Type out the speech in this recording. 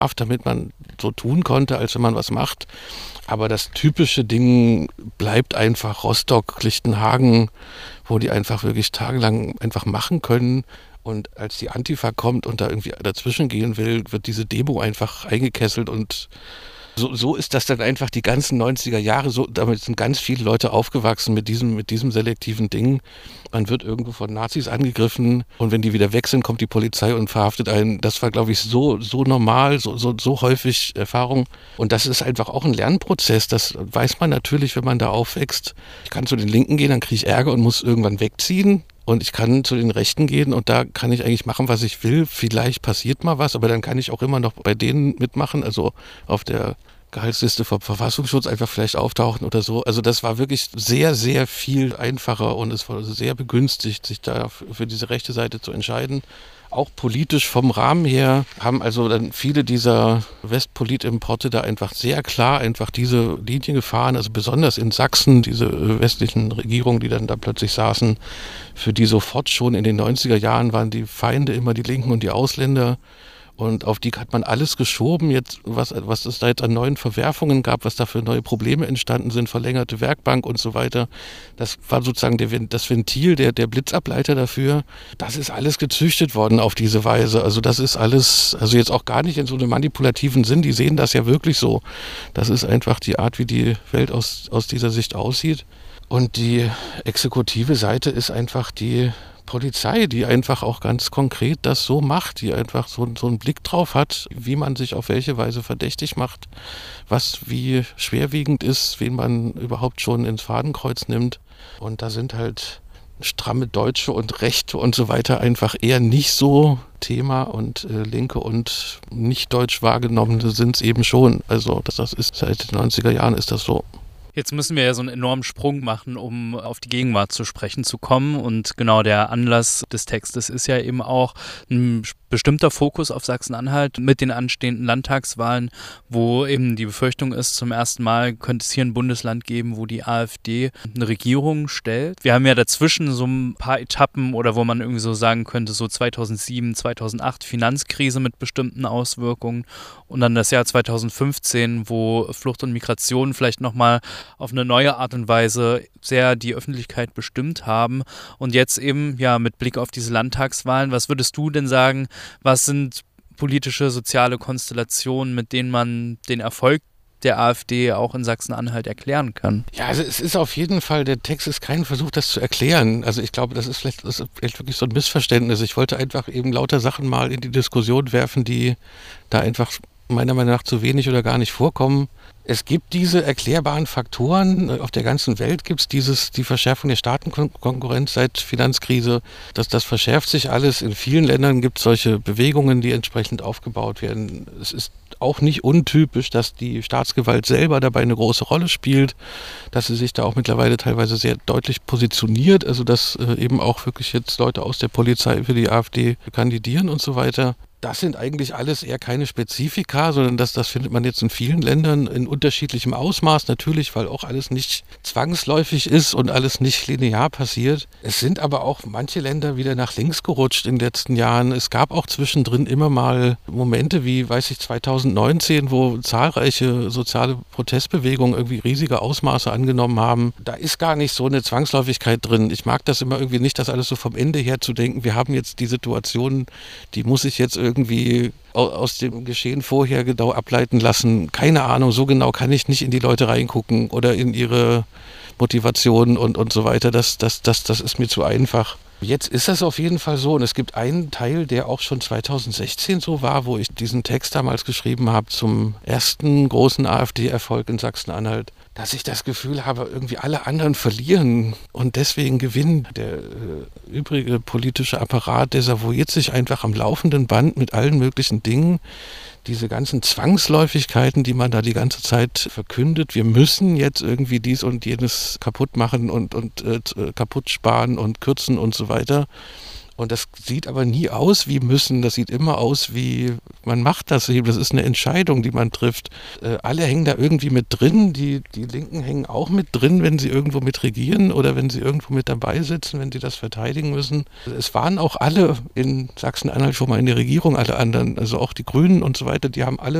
damit man so tun konnte, als wenn man was macht. Aber das typische Ding bleibt einfach Rostock, Lichtenhagen, wo die einfach wirklich tagelang einfach machen können. Und als die Antifa kommt und da irgendwie dazwischen gehen will, wird diese Demo einfach eingekesselt und so ist das dann einfach die ganzen 90er Jahre, so, damit sind ganz viele Leute aufgewachsen mit diesem selektiven Ding. Man wird irgendwo von Nazis angegriffen und wenn die wieder weg sind, kommt die Polizei und verhaftet einen. Das war, glaube ich, so normal, so häufig Erfahrung. Und das ist einfach auch ein Lernprozess. Das weiß man natürlich, wenn man da aufwächst. Ich kann zu den Linken gehen, dann kriege ich Ärger und muss irgendwann wegziehen. Und ich kann zu den Rechten gehen und da kann ich eigentlich machen, was ich will. Vielleicht passiert mal was, aber dann kann ich auch immer noch bei denen mitmachen, also auf der Gehaltsliste vom Verfassungsschutz einfach vielleicht auftauchen oder so. Also das war wirklich sehr, sehr viel einfacher und es war sehr begünstigt, sich da für diese rechte Seite zu entscheiden. Auch politisch vom Rahmen her haben also dann viele dieser Westpolit-Importe da einfach sehr klar einfach diese Linie gefahren, also besonders in Sachsen, diese westlichen Regierungen, die dann da plötzlich saßen, für die sofort schon in den 90er Jahren waren die Feinde immer die Linken und die Ausländer. Und auf die hat man alles geschoben, jetzt, was es da jetzt an neuen Verwerfungen gab, was da für neue Probleme entstanden sind, verlängerte Werkbank und so weiter. Das war sozusagen das Ventil, der Blitzableiter dafür. Das ist alles gezüchtet worden auf diese Weise. Also das ist alles, also jetzt auch gar nicht in so einem manipulativen Sinn, die sehen das ja wirklich so. Das ist einfach die Art, wie die Welt aus dieser Sicht aussieht. Und die exekutive Seite ist einfach die Polizei, die einfach auch ganz konkret das so macht, die einfach so einen Blick drauf hat, wie man sich auf welche Weise verdächtig macht, was wie schwerwiegend ist, wen man überhaupt schon ins Fadenkreuz nimmt. Und da sind halt stramme Deutsche und Rechte und so weiter einfach eher nicht so Thema und Linke und nicht deutsch wahrgenommene sind es eben schon. Also das ist seit den 90er Jahren ist das so. Jetzt müssen wir ja so einen enormen Sprung machen, um auf die Gegenwart zu sprechen zu kommen. Und genau der Anlass des Textes ist ja eben auch ein bestimmter Fokus auf Sachsen-Anhalt mit den anstehenden Landtagswahlen, wo eben die Befürchtung ist, zum ersten Mal könnte es hier ein Bundesland geben, wo die AfD eine Regierung stellt. Wir haben ja dazwischen so ein paar Etappen oder wo man irgendwie so sagen könnte, so 2007, 2008 Finanzkrise mit bestimmten Auswirkungen und dann das Jahr 2015, wo Flucht und Migration vielleicht nochmal auf eine neue Art und Weise sehr die Öffentlichkeit bestimmt haben. Und jetzt eben, ja, mit Blick auf diese Landtagswahlen, was würdest du denn sagen, was sind politische, soziale Konstellationen, mit denen man den Erfolg der AfD auch in Sachsen-Anhalt erklären kann? Ja, also es ist auf jeden Fall, der Text ist kein Versuch, das zu erklären. Also ich glaube, das ist vielleicht wirklich so ein Missverständnis. Ich wollte einfach eben lauter Sachen mal in die Diskussion werfen, die da einfach meiner Meinung nach zu wenig oder gar nicht vorkommen. Es gibt diese erklärbaren Faktoren. Auf der ganzen Welt gibt es die Verschärfung der Staatenkonkurrenz seit Finanzkrise. Das verschärft sich alles. In vielen Ländern gibt es solche Bewegungen, die entsprechend aufgebaut werden. Es ist auch nicht untypisch, dass die Staatsgewalt selber dabei eine große Rolle spielt, dass sie sich da auch mittlerweile teilweise sehr deutlich positioniert, also dass eben auch wirklich jetzt Leute aus der Polizei für die AfD kandidieren und so weiter. Das sind eigentlich alles eher keine Spezifika, sondern das findet man jetzt in vielen Ländern in unterschiedlichem Ausmaß, natürlich, weil auch alles nicht zwangsläufig ist und alles nicht linear passiert. Es sind aber auch manche Länder wieder nach links gerutscht in den letzten Jahren. Es gab auch zwischendrin immer mal Momente wie, 2019, wo zahlreiche soziale Protestbewegungen irgendwie riesige Ausmaße angenommen haben. Da ist gar nicht so eine Zwangsläufigkeit drin. Ich mag das immer irgendwie nicht, das alles so vom Ende her zu denken. Wir haben jetzt die Situation, die muss ich jetzt irgendwie aus dem Geschehen vorher genau ableiten lassen. Keine Ahnung, so genau kann ich nicht in die Leute reingucken oder in ihre Motivation und so weiter. Das ist mir zu einfach. Jetzt ist das auf jeden Fall so und es gibt einen Teil, der auch schon 2016 so war, wo ich diesen Text damals geschrieben habe zum ersten großen AfD-Erfolg in Sachsen-Anhalt, dass ich das Gefühl habe, irgendwie alle anderen verlieren und deswegen gewinnen. Der übrige politische Apparat desavouiert sich einfach am laufenden Band mit allen möglichen Dingen. Diese ganzen Zwangsläufigkeiten, die man da die ganze Zeit verkündet, wir müssen jetzt irgendwie dies und jenes kaputt machen und kaputt sparen und kürzen und so weiter. Und das sieht aber nie aus wie müssen, das sieht immer aus wie, man macht das eben, das ist eine Entscheidung, die man trifft. Alle hängen da irgendwie mit drin, die Linken hängen auch mit drin, wenn sie irgendwo mit regieren oder wenn sie irgendwo mit dabei sitzen, wenn sie das verteidigen müssen. Es waren auch alle in Sachsen-Anhalt schon mal in der Regierung, alle anderen, also auch die Grünen und so weiter, die haben alle